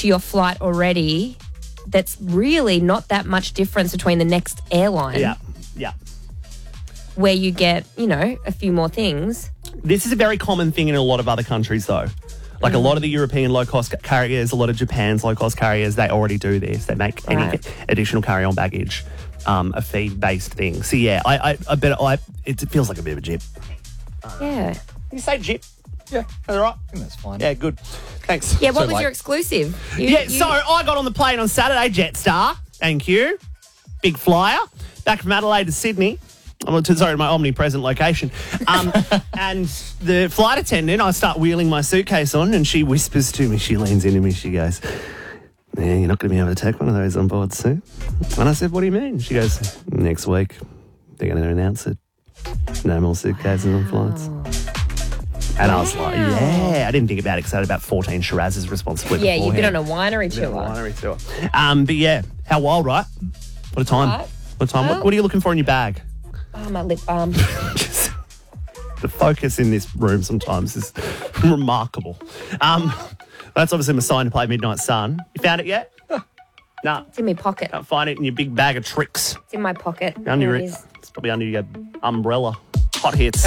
to your flight already, that's really not that much difference between the next airline. Yeah. Where you get, a few more things. This is a very common thing in a lot of other countries, though. Like a lot of the European low-cost carriers, a lot of Japan's low-cost carriers, they already do this. They make any additional carry-on baggage a fee-based thing. So, yeah, I bet it feels like a bit of a jip. Yeah. You say jip? Yeah. All right. I think that's fine. Yeah, good. Thanks. Yeah, what So, was your exclusive? So I got on the plane on Saturday, Jetstar. Thank you. Big flyer. Back from Adelaide to Sydney. Sorry, my omnipresent location. And the flight attendant, I start wheeling my suitcase on and she whispers to me, she leans into me, she goes, "Yeah, you're not going to be able to take one of those on board soon." And I said, "What do you mean?" She goes, "Next week, they're going to announce it. No more suitcases on flights." And I was like, yeah. I didn't think about it because I had about 14 Shirazes responsible. Yeah, you've been on a winery tour. But yeah, how wild, right? What a time. Right. What a time. Well- What are you looking for in your bag? Oh, my lip balm. Just the focus in this room sometimes is remarkable. That's obviously my sign to play Midnight Sun. You found it yet? No. It's in my pocket. Can't find it in your big bag of tricks. It's in my pocket. Under There it. it is. It's probably under your umbrella. Hot hits.